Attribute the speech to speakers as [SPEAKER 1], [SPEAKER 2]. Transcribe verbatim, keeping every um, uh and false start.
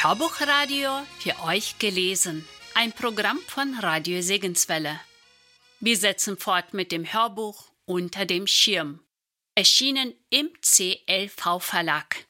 [SPEAKER 1] Hörbuchradio für euch gelesen. Ein Programm von Radio Segenswelle. Wir setzen fort mit dem Hörbuch Unter dem Schirm. Erschienen im C L V Verlag.